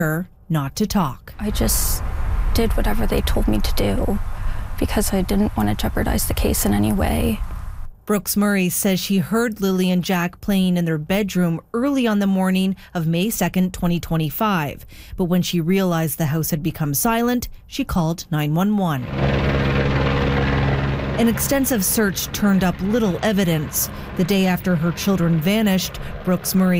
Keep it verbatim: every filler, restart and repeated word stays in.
her not to talk. I just did whatever they told me to do because I didn't want to jeopardize the case in any way. Brooks Murray says she heard Lily and Jack playing in their bedroom early on the morning of May second, twenty twenty-five. But when she realized the house had become silent, she called nine one one. An extensive search turned up little evidence. The day after her children vanished, Brooks Murray